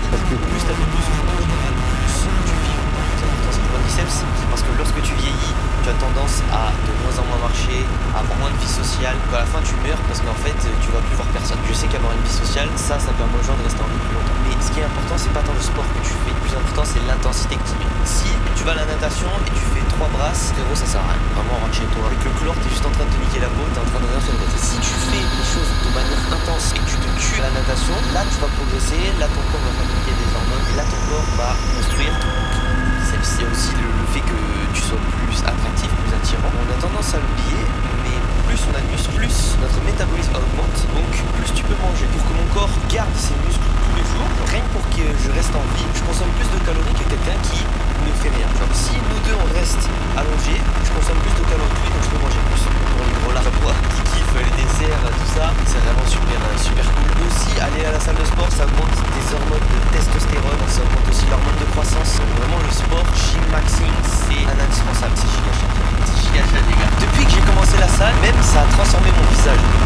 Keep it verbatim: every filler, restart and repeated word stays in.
parce que plus tu as de muscles en général, plus tu vis. C'est important, c'est le quadriceps, parce que lorsque tu vieillis, tu as tendance à de moins en moins marcher, à avoir moins de vie sociale. À la fin, tu meurs parce qu'en fait, tu vas plus voir personne. Je sais qu'avoir une vie sociale, ça, ça permet aux gens de rester en vie plus longtemps. Mais ce qui est important, c'est pas tant le sport que tu fais. Le plus important, c'est l'intensité que tu mets. Si tu vas à la natation et tu fais trois brasses, frérot, ça sert à rien. Vraiment, rentre chez toi. Avec le chlore, t'es juste en train de te niquer la peau, t'es en train de rien faire d'autre. Si tu fais les choses de manière intense et que tu te tues à la natation, là, tu vas progresser, là, ton corps va fabriquer des hormones et là, ton corps va construire. C'est aussi le, le fait que tu sois plus attractif, plus attirant. On a tendance à l'oublier, mais plus on a de muscles, plus notre métabolisme augmente, donc plus tu peux manger. Pour que mon corps garde ses muscles tous les jours, rien que pour que je reste en vie, je consomme plus de calories que quelqu'un qui ne fait rien. Genre, si nous deux on reste allongés, je consomme plus de calories que lui, donc je peux manger plus. Pour les gros lardois qui kiffent les desserts, tout ça, c'est vraiment super, super cool. Aussi, aller à la salle de sport, ça augmente des hormones de testostérone, ça augmente aussi l'hormone de croissance. Donc, vraiment, le sport, gym maxing, c'est un indispensable. C'est giga chat. C'est giga chat, les gars. Depuis que j'ai commencé la salle, même ça a transformé mon visage.